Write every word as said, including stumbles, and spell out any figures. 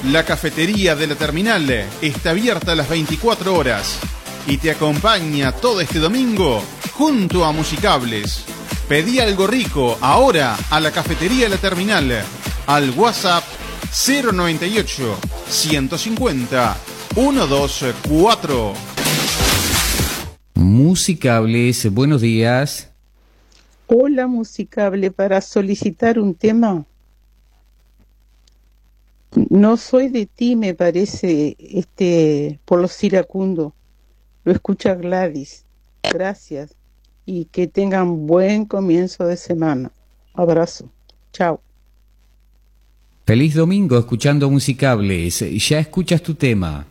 La cafetería de la terminal está abierta a las veinticuatro horas y te acompaña todo este domingo junto a Musicables. Pedí algo rico ahora a la cafetería de la terminal al WhatsApp cero noventa y ocho, ciento cincuenta, ciento veinticuatro. Musicables, buenos días. Hola, Musicable, para solicitar un tema. No soy de ti, me parece, este, por los iracundos. Lo escucha Gladys. Gracias. Y que tengan buen comienzo de semana. Abrazo. Chao. Feliz domingo escuchando Musicables. Ya escuchas tu tema.